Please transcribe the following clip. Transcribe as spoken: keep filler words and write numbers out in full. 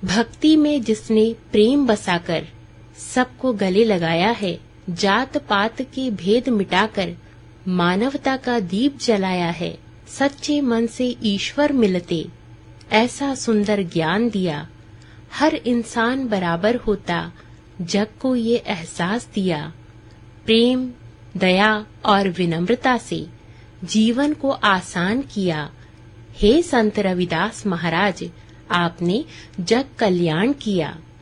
भक्ति में जिसने प्रेम बसाकर सबको गले लगाया है, जात पात के भेद मिटाकर मानवता का दीप जलाया है, सच्चे मन से ईश्वर मिलते ऐसा सुंदर ज्ञान दिया, हर इंसान बराबर होता जग को ये एहसास दिया, प्रेम दया और विनम्रता से जीवन को आसान किया। हे संत रविदास महाराज, आपने जग कल्याण किया।